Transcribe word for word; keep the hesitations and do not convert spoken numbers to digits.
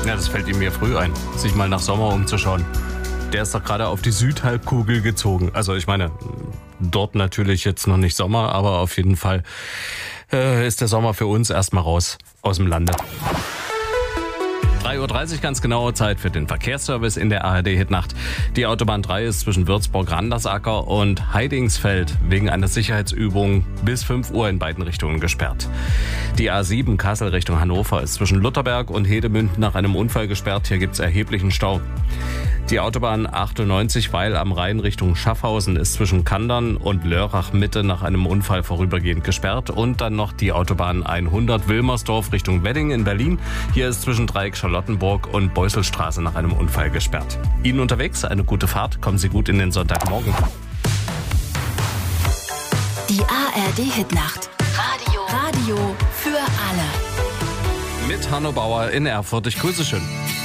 Ja, das fällt ihm mir früh ein, sich mal nach Sommer umzuschauen. Der ist doch gerade auf die Südhalbkugel gezogen. Also ich meine, dort natürlich jetzt noch nicht Sommer, aber auf jeden Fall äh, ist der Sommer für uns erstmal raus aus dem Lande. drei Uhr dreißig ganz genau, Zeit für den Verkehrsservice in der A R D-Hitnacht. Die Autobahn drei ist zwischen Würzburg-Randersacker und Heidingsfeld wegen einer Sicherheitsübung bis fünf Uhr in beiden Richtungen gesperrt. Die A sieben Kassel Richtung Hannover ist zwischen Lutherberg und Hedemünden nach einem Unfall gesperrt. Hier gibt es erheblichen Stau. Die Autobahn achtundneunzig Weil am Rhein Richtung Schaffhausen ist zwischen Kandern und Lörrach Mitte nach einem Unfall vorübergehend gesperrt. Und dann noch die Autobahn hundert Wilmersdorf Richtung Wedding in Berlin. Hier ist zwischen Dreieck Charlottenburg und Beuselstraße nach einem Unfall gesperrt. Ihnen unterwegs eine gute Fahrt. Kommen Sie gut in den Sonntagmorgen. Die A R D-Hitnacht. Radio. Radio für alle. Mit Hanno Bauer in Erfurt. Ich grüße schön.